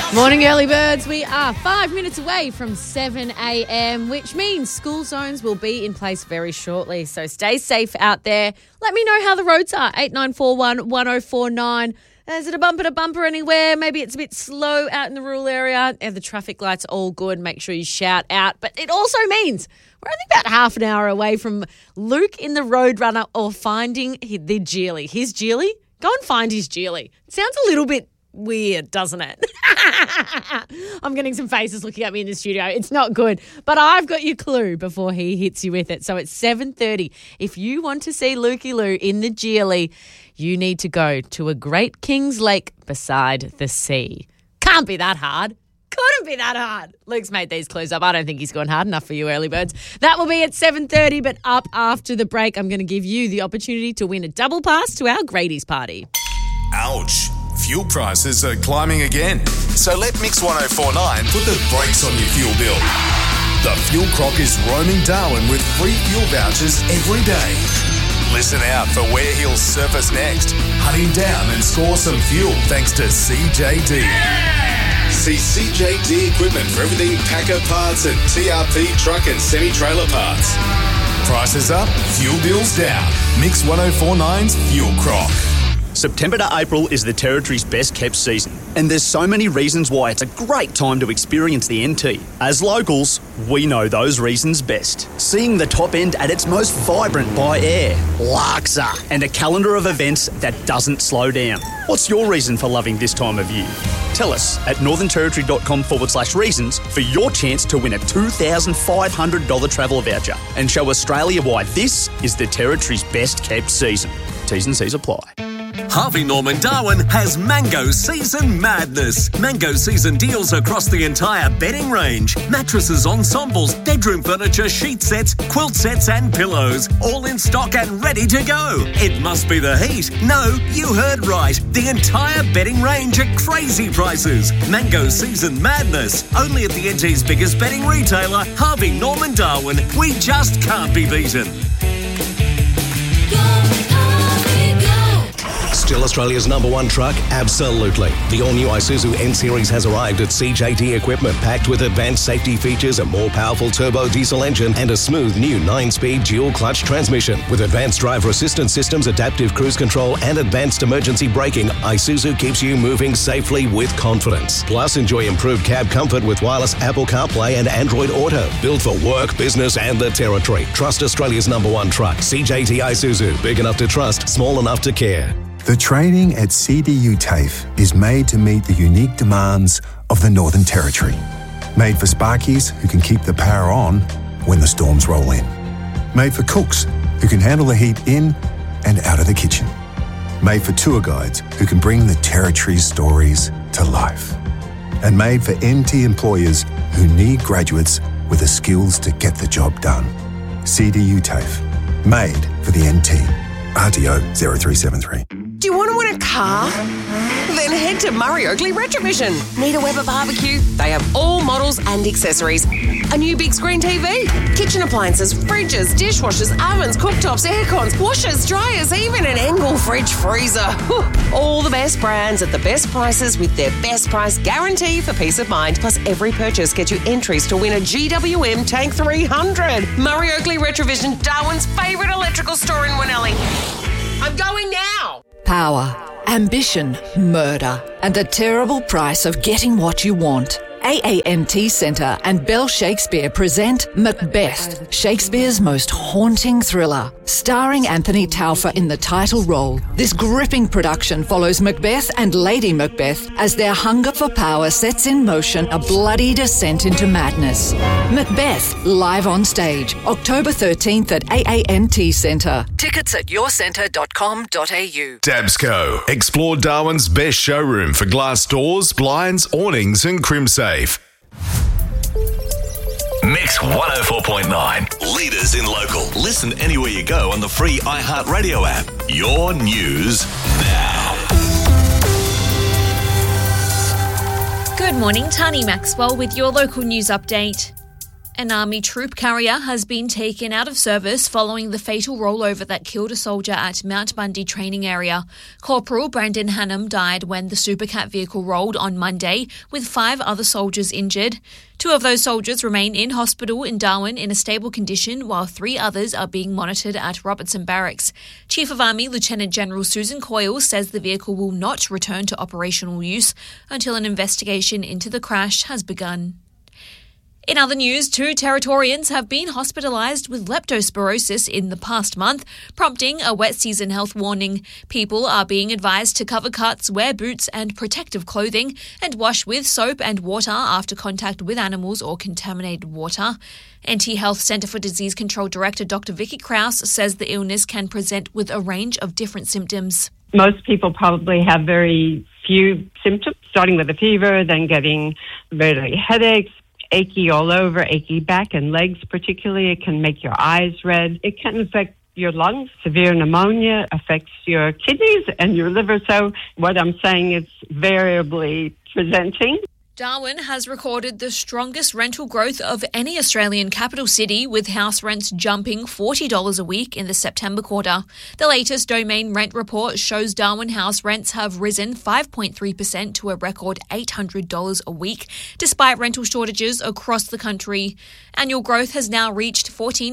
Morning, early birds. We are 5 minutes away from 7 a.m, which means school zones will be in place very shortly. So stay safe out there. Let me know how the roads are. 8941 1049. Is it a bumper to bumper anywhere? Maybe it's a bit slow out in the rural area. And the traffic lights all good. Make sure you shout out. But it also means we're only about half an hour away from Luke in the Roadrunner or finding the Geely. His Geely? Go and find his Geely. It sounds a little bit weird, doesn't it? I'm getting some faces looking at me in the studio. It's not good. But I've got your clue before he hits you with it. So it's 7:30. If you want to see Lukey Lou in the Geely, you need to go to a Great Kings Lake beside the sea. Can't be that hard. Couldn't be that hard. Luke's made these clues up. I don't think he's gone hard enough for you, early birds. That will be at 7:30, but up after the break, I'm going to give you the opportunity to win a double pass to our Grady's party. Ouch. Fuel prices are climbing again. So let Mix 1049 put the brakes on your fuel bill. The Fuel Croc is roaming Darwin with free fuel vouchers every day. Listen out for where he'll surface next. Hunt him down and score some fuel thanks to CJD. See CJD Equipment for everything Packer parts and TRP truck and semi-trailer parts. Prices up, fuel bills down. Mix 1049's Fuel Croc. September to April is the Territory's best kept season, and there's so many reasons why it's a great time to experience the NT. As locals, we know those reasons best. Seeing the top end at its most vibrant by air, Larksa, and a calendar of events that doesn't slow down. What's your reason for loving this time of year? Tell us at northernterritory.com/reasons for your chance to win a $2,500 travel voucher and show Australia why this is the Territory's best kept season. T's and C's apply. Harvey Norman Darwin has Mango Season Madness. Mango Season deals across the entire bedding range. Mattresses, ensembles, bedroom furniture, sheet sets, quilt sets and pillows. All in stock and ready to go. It must be the heat. No, you heard right. The entire bedding range at crazy prices. Mango Season Madness. Only at the NT's biggest bedding retailer, Harvey Norman Darwin. We just can't be beaten. Still Australia's #1 truck? Absolutely. The all-new Isuzu N-Series has arrived at CJD Equipment, packed with advanced safety features, a more powerful turbo diesel engine, and a smooth new 9-speed dual-clutch transmission. With advanced driver assistance systems, adaptive cruise control, and advanced emergency braking, Isuzu keeps you moving safely with confidence. Plus, enjoy improved cab comfort with wireless Apple CarPlay and Android Auto. Built for work, business, and the Territory. Trust Australia's #1 truck. CJD Isuzu. Big enough to trust, small enough to care. The training at CDU TAFE is made to meet the unique demands of the Northern Territory. Made for sparkies who can keep the power on when the storms roll in. Made for cooks who can handle the heat in and out of the kitchen. Made for tour guides who can bring the Territory's stories to life. And made for NT employers who need graduates with the skills to get the job done. CDU TAFE. Made for the NT. RTO 0373. Do you want to win a car? Then head to Murray Oakley Retrovision. Need a Weber barbecue? They have all models and accessories. A new big screen TV, kitchen appliances, fridges, dishwashers, ovens, cooktops, aircons, washers, dryers, even an Engel fridge freezer. All the best brands at the best prices with their best price guarantee for peace of mind. Plus, every purchase gets you entries to win a GWM Tank 300. Murray Oakley Retrovision, Darwin's favourite electrical store in Winnelly. I'm going now. Power, ambition, murder, and the terrible price of getting what you want. AAMT Centre and Bell Shakespeare present Macbeth, Shakespeare's most haunting thriller. Starring Anthony Taufer in the title role, this gripping production follows Macbeth and Lady Macbeth as their hunger for power sets in motion a bloody descent into madness. Macbeth, live on stage, October 13th at AAMT Centre. Tickets at yourcentre.com.au. Dabsco. Explore Darwin's best showroom for glass doors, blinds, awnings and Crimsafe. Mix 104.9. Leaders in local. Listen anywhere you go on the free iHeartRadio app. Your news now. Good morning, Tani Maxwell with your local news update. An Army troop carrier has been taken out of service following the fatal rollover that killed a soldier at Mount Bundy training area. Corporal Brandon Hannum died when the Supercat vehicle rolled on Monday, with 5 other soldiers injured. 2 of those soldiers remain in hospital in Darwin in a stable condition, while 3 others are being monitored at Robertson Barracks. Chief of Army Lieutenant General Susan Coyle says the vehicle will not return to operational use until an investigation into the crash has begun. In other news, 2 Territorians have been hospitalised with leptospirosis in the past month, prompting a wet season health warning. People are being advised to cover cuts, wear boots and protective clothing, and wash with soap and water after contact with animals or contaminated water. NT Health Centre for Disease Control Director Dr. Vicky Krause says the illness can present with a range of different symptoms. Most people probably have very few symptoms, starting with a fever, then getting really headaches, achy all over, achy back and legs particularly. It can make your eyes red. It can affect your lungs. Severe pneumonia affects your kidneys and your liver. So what I'm saying is variably presenting. Darwin has recorded the strongest rental growth of any Australian capital city, with house rents jumping $40 a week in the September quarter. The latest Domain Rent report shows Darwin house rents have risen 5.3% to a record $800 a week, despite rental shortages across the country. Annual growth has now reached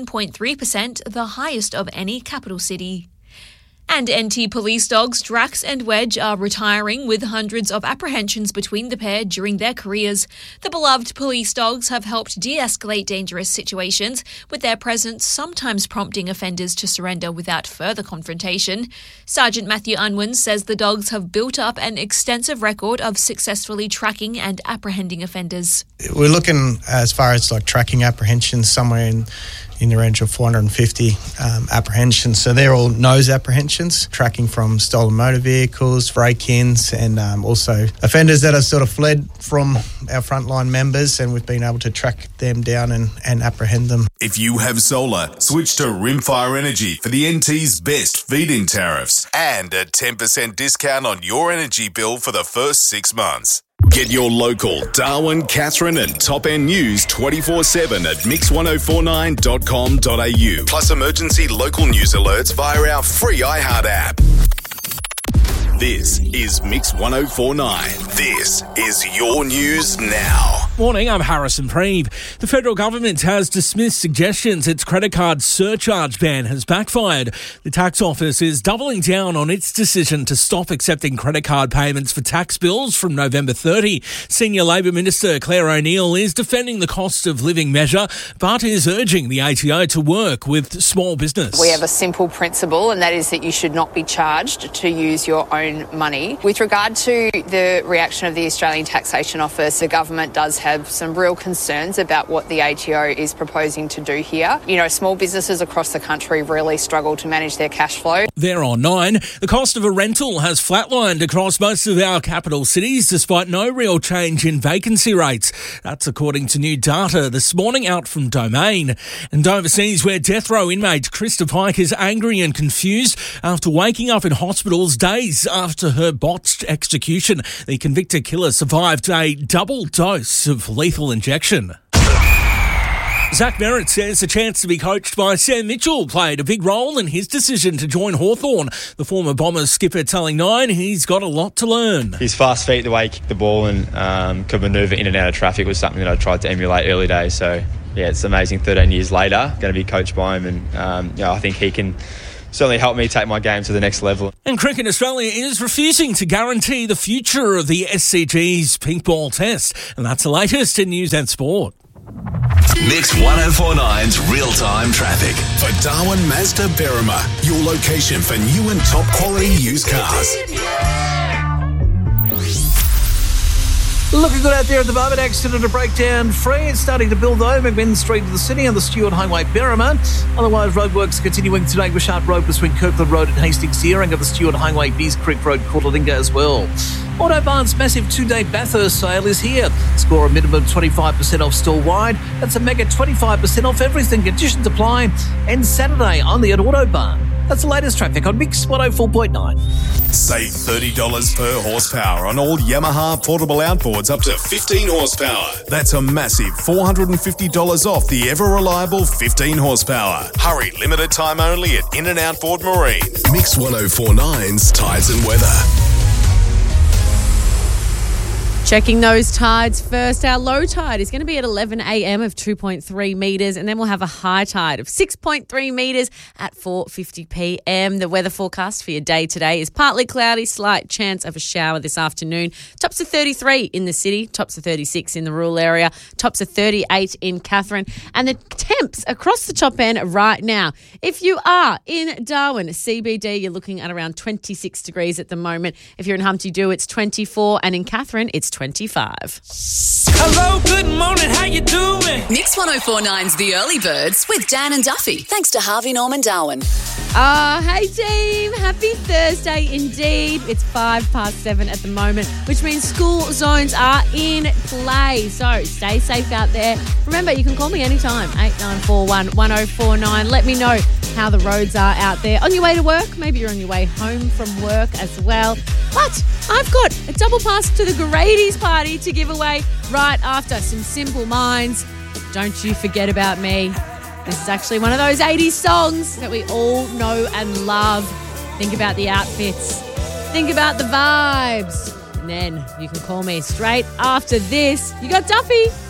14.3%, the highest of any capital city. And NT police dogs Drax and Wedge are retiring, with hundreds of apprehensions between the pair during their careers. The beloved police dogs have helped de-escalate dangerous situations, with their presence sometimes prompting offenders to surrender without further confrontation. Sergeant Matthew Unwin says the dogs have built up an extensive record of successfully tracking and apprehending offenders. We're looking, as far as tracking apprehensions, somewhere in the range of 450 apprehensions. So they're all nose apprehensions, tracking from stolen motor vehicles, break-ins, and also offenders that have sort of fled from our frontline members, and we've been able to track them down and apprehend them. If you have solar, switch to Rimfire Energy for the NT's best feed-in tariffs and a 10% discount on your energy bill for the first 6 months. Get your local Darwin, Katherine and Top End news 24/7 at mix1049.com.au. Plus emergency local news alerts via our free iHeart app. This is Mix 1049. This is your news now. Morning, I'm Harrison Preeve. The federal government has dismissed suggestions its credit card surcharge ban has backfired. The tax office is doubling down on its decision to stop accepting credit card payments for tax bills from November 30. Senior Labor Minister Claire O'Neill is defending the cost of living measure, but is urging the ATO to work with small business. We have a simple principle, and that is that you should not be charged to use your own money. With regard to the reaction of the Australian Taxation Office, the government does have some real concerns about what the ATO is proposing to do here. You know, small businesses across the country really struggle to manage their cash flow. There on 9, the cost of a rental has flatlined across most of our capital cities despite no real change in vacancy rates. That's according to new data this morning out from Domain. And overseas, where death row inmate Krista Pike is angry and confused after waking up in hospitals days after her botched execution. The convicted killer survived a double dose of lethal injection. Zach Merritt says the chance to be coached by Sam Mitchell played a big role in his decision to join Hawthorn. The former Bombers skipper telling Nine he's got a lot to learn. His fast feet, the way he kicked the ball and could manoeuvre in and out of traffic was something that I tried to emulate early days. So, yeah, it's amazing 13 years later, going to be coached by him, and I think he can certainly helped me take my game to the next level. And Cricket Australia is refusing to guarantee the future of the SCG's pink ball test. And that's the latest in news and sport. Mix 1049's real-time traffic. For Darwin Mazda Berrima, your location for new and top quality used cars. Looking good out there at the moment. Accident to breakdown free. It's starting to build over McMinn Street to the city on the Stuart Highway, Berrima. Otherwise, roadworks continuing today with Sharp Road between Kirkland Road and Hastings here, and got the Stuart Highway, Bees Creek Road, Courtalinga as well. Autobarn's massive 2-day Bathurst sale is here. Score a minimum 25% off store-wide. That's a mega 25% off everything. Conditions apply. And Saturday only at Autobarn. That's the latest traffic on Mix 104.9. Save $30 per horsepower on all Yamaha portable outboards up to 15 horsepower. That's a massive $450 off the ever-reliable 15 horsepower. Hurry, limited time only at In and Outboard Marine. Mix 104.9's Tides and Weather. Checking those tides first. Our low tide is going to be at 11 a.m. of 2.3 metres, and then we'll have a high tide of 6.3 metres at 4:50 p.m. The weather forecast for your day today is partly cloudy, slight chance of a shower this afternoon. Tops of 33 in the city, tops of 36 in the rural area, tops of 38 in Katherine, and the temps across the top end right now. If you are in Darwin, CBD, you're looking at around 26 degrees at the moment. If you're in Humpty Doo, it's 24, and in Katherine, it's 25. Hello, good morning, how you doing? Mix 104.9's The Early Birds with Dan and Duffy. Thanks to Harvey Norman Darwin. Hey team, happy Thursday indeed. It's 7:05 at the moment, which means school zones are in play. So stay safe out there. Remember, you can call me anytime, 8941 1049. Let me know how the roads are out there. On your way to work, maybe you're on your way home from work as well. But I've got a double pass to the Grady's party to give away right after some Simple Minds. Don't you forget about me. This is actually one of those 80s songs that we all know and love. Think about the outfits. Think about the vibes. And then you can call me straight after this. You got Duffy.